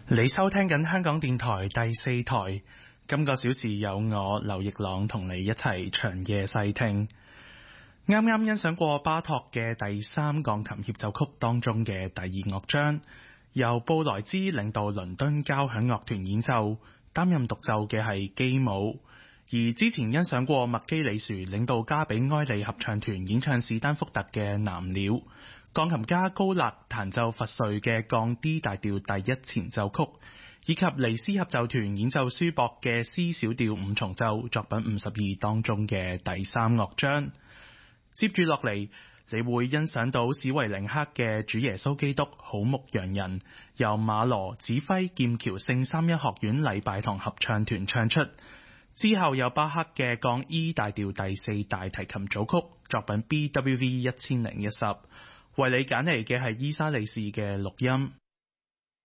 你收聽緊香港電台第四台，今個小時有我劉奕朗同你一齊長夜細聽。啱啱欣賞過巴托嘅第三鋼琴協奏曲當中嘅第二樂章，由布萊茲領導倫敦交響樂團演奏，擔任獨奏嘅係基姆。而之前欣賞過麥基里殊領導加比埃利合唱團演唱史丹福特嘅藍鳥，鋼琴家高勒彈奏佛瑞嘅降 D 大調第一前奏曲，以及尼斯合奏團演奏舒伯嘅 C 小調五重奏作品52當中嘅第三樂章。接住落嚟，你會欣賞到史維靈克嘅主耶穌基督好牧羊人，由馬羅指揮劍橋聖三一學院禮拜堂合唱團唱出。之後有巴克嘅降 E 大調第四大提琴組曲作品 BWV 1010，為你揀嚟嘅係伊莎利士嘅錄音。